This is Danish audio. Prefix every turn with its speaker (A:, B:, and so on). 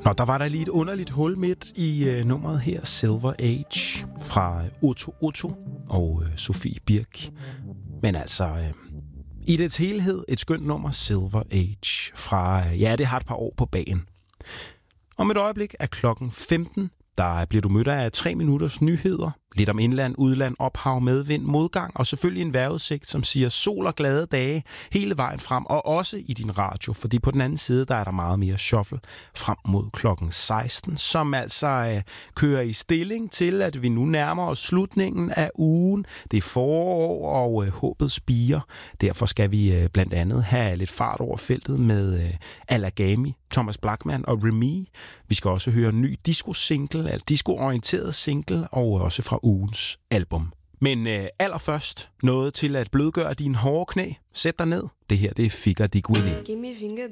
A: Nå, der var der lige et underligt hul midt i nummeret her, Silver Age, fra Otto Otto og Sofie Birk. Men altså, i dets helhed, et skønt nummer, Silver Age, fra, ja, det har et par år på bagen. Om et øjeblik er klokken 15. Der bliver du mødt af 3 minutters nyheder, lidt om indland, udland, ophav, medvind, modgang og selvfølgelig en vejrudsigt, som siger sol og glade dage hele vejen frem, og også i din radio, fordi på den anden side, der er der meget mere shuffle frem mod klokken 16, som altså kører i stilling til, at vi nu nærmer os slutningen af ugen. Det er forår, og håbet spirer. Derfor skal vi blandt andet have lidt fart over feltet med Alagami, Thomas Blachman og Remy. Vi skal også høre en ny disco-single, altså disco-orienteret single, og også fra ugens album. Men allerførst noget til at blødgøre dine hårde knæ. Sæt dig ned. Det her, det er Figa di Guinea.
B: Gimme finger